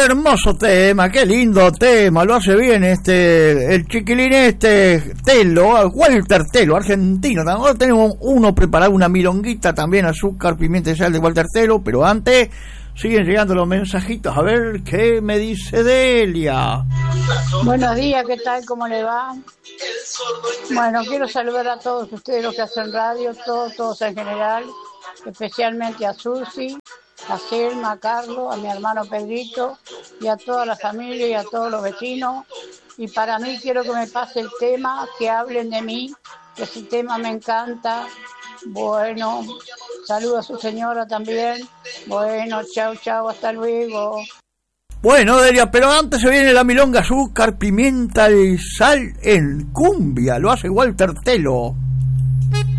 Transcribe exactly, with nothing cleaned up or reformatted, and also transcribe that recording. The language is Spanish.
hermoso tema, qué lindo tema, lo hace bien este, el chiquilín este, Telo, Walter Telo, argentino. Ahora tenemos uno preparado, una milonguita también, azúcar, pimienta y sal de Walter Telo, pero antes siguen llegando los mensajitos, a ver qué me dice Delia. Buenos días, ¿qué tal? ¿Cómo le va? Bueno, quiero saludar a todos ustedes los que hacen radio, todos, todos en general, especialmente a Susi, a Selma, a Carlos, a mi hermano Pedrito y a toda la familia y a todos los vecinos. Y para mí quiero que me pase el tema, que hablen de mí, que ese tema me encanta. Bueno, saludo a su señora también. Bueno, chao, chao, hasta luego. Bueno, Delia, pero antes se viene la milonga, azúcar, pimienta y sal en cumbia, lo hace Walter Telo.